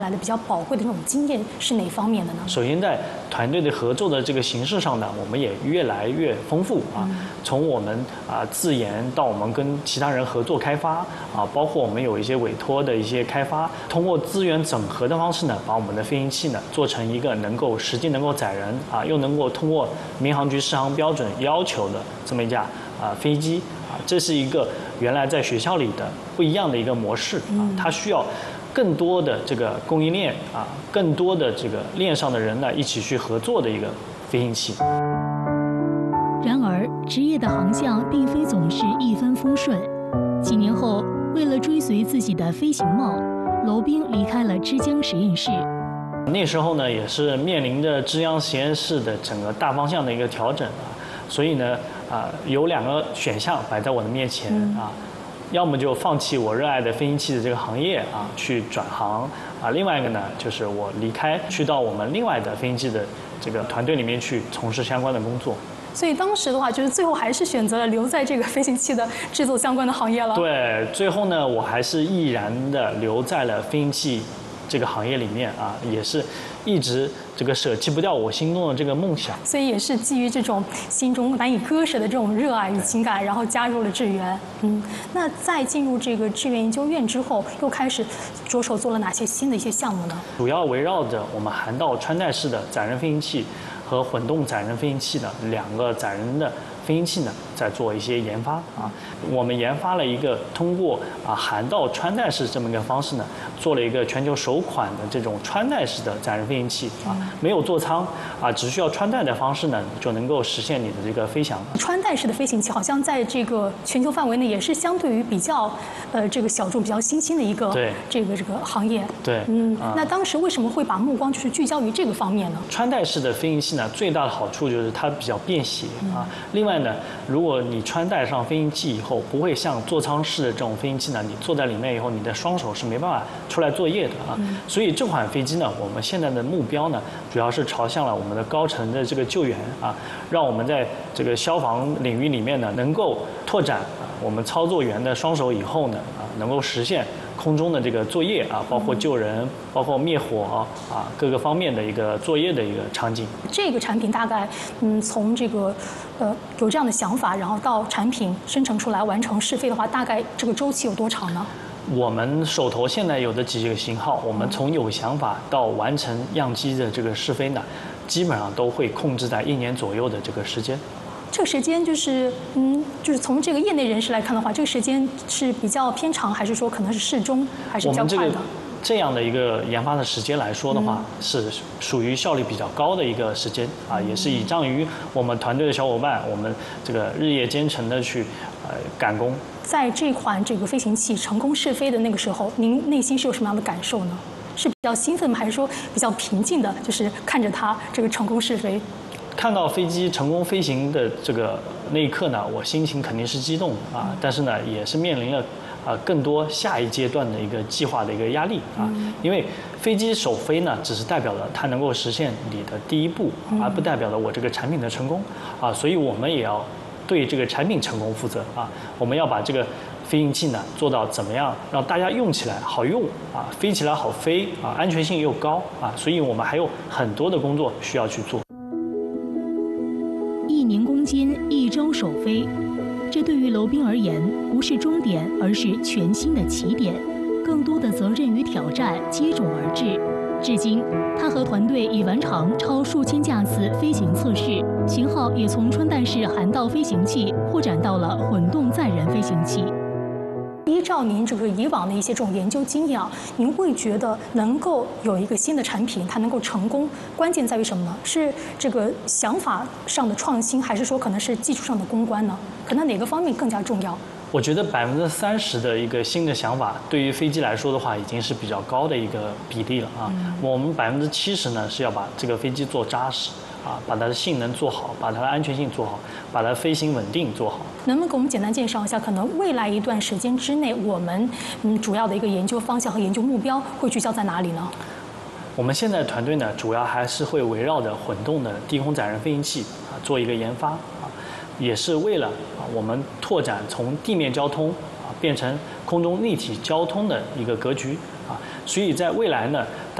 来的比较宝贵的这种经验是哪方面的呢？ 首先，在团队的合作的这个形式上呢，我们也越来越丰富啊。从我们自研到我们跟其他人合作开发啊，包括我们有一些委托的一些开发，通过资源整合的方式呢，把我们的飞行器呢做成一个实际能够载人啊，又能够通过民航局适航标准要求的这么一架飞机啊，这是一个原来在学校里的不一样的一个模式啊，它需要更多的这个供应链啊，更多的这个链上的人呢一起去合作的一个飞行器。 然而，职业的航向并非总是一帆风顺。几年后，为了追随自己的飞行梦，娄彬离开了之江实验室。 那时候呢，也是面临着之江实验室的整个大方向的一个调整啊，所以呢，有2个选项摆在我的面前啊。要么就放弃我热爱的飞行器的这个行业啊，去转行啊；另外一个呢，就是我离开，去到我们另外的飞行器的这个团队里面去从事相关的工作。 所以当时的话，就是最后还是选择了留在这个飞行器的制作相关的行业了。 对，最后呢，我还是毅然的留在了飞行器这个行业里面啊，也是一直这个舍弃不掉我心中的这个梦想。 所以也是基于这种心中难以割舍的这种热爱与情感，然后加入了志愿。那在进入这个志愿研究院之后，又开始着手做了哪些新的一些项目呢？ 主要围绕着我们涵道穿戴式的载人飞行器和混动载人飞行器的2个载人的飞行器呢，在做一些研发啊。我们研发了一个通过涵道穿戴式这么一个方式呢，做了一个全球首款的这种穿戴式的载人飞行器啊，没有座舱啊，只需要穿戴的方式呢，就能够实现你的这个飞翔。 穿戴式的飞行器好像在这个全球范围内也是相对于比较这个小众、比较新兴的一个这个行业。 对， 那当时为什么会把目光就是聚焦于这个方面呢？ 穿戴式的飞行器呢，最大的好处就是它比较便携啊。另外呢，如果你穿戴上飞行器以后，不会像座舱式的这种飞行器呢，你坐在里面以后，你的双手是没办法出来作业的啊。所以这款飞机呢，我们现在的目标呢，主要是朝向了我们的高层的这个救援啊，让我们在这个消防领域里面呢，能够拓展我们操作员的双手以后呢，能够实现空中的这个作业啊，包括救人、包括灭火啊，各个方面的一个作业的一个场景。 这个产品大概从这个有这样的想法，然后到产品生成出来完成试飞的话，大概这个周期有多长呢？ 我们手头现在有的几个型号，我们从有想法到完成样机的这个试飞呢，基本上都会控制在1年左右的这个时间。 这个时间就是就是从这个业内人士来看的话，这个时间是比较偏长，还是说可能是适中，还是比较快的？ 这样的一个研发的时间来说的话，是属于效率比较高的一个时间啊，也是倚仗于我们团队的小伙伴，我们这个日夜兼程的去赶工。在这款这个飞行器成功试飞的那个时候，您内心是有什么样的感受呢？是比较兴奋吗？还是说比较平静的？就是看着它这个成功试飞。 看到飞机成功飞行的这个那一刻呢，我心情肯定是激动啊，但是呢，也是面临了更多下一阶段的一个计划的一个压力啊，因为飞机首飞呢，只是代表了它能够实现你的第一步，而不代表了我这个产品的成功啊，所以我们也要对这个产品成功负责啊，我们要把这个飞行器呢做到怎么样让大家用起来好用啊，飞起来好飞啊，安全性又高啊，所以我们还有很多的工作需要去做。 1年攻坚，1周首飞，这对于娄彬而言，不是终点，而是全新的起点。更多的责任与挑战接踵而至。至今，他和团队已完成超数千架次飞行测试，型号也从穿戴式涵道飞行器扩展到了混动载人飞行器。依照您这个以往的一些这种研究经验啊，您会觉得能够有一个新的产品它能够成功，关键在于什么呢？是这个想法上的创新，还是说可能是技术上的攻关呢？可能哪个方面更加重要？ 我觉得30%的一个新的想法，对于飞机来说的话，已经是比较高的一个比例了啊。我们70%呢是要把这个飞机做扎实。把它的性能做好，把它的安全性做好，把它飞行稳定做好。 能不能给我们简单介绍一下，可能未来一段时间之内，我们主要的一个研究方向和研究目标会聚焦在哪里呢？ 我们现在团队呢，主要还是会围绕着混动的低空载人飞行器做一个研发也是为了我们拓展从地面交通变成空中立体交通的一个格局啊。所以在未来呢，